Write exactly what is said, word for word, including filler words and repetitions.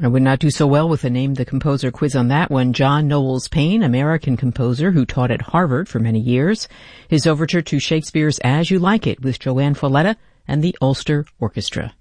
I would not do so well with the name the composer quiz on that one. John Knowles Payne, American composer who taught at Harvard for many years. His overture to Shakespeare's As You Like It with Joanne Folletta and the Ulster Orchestra.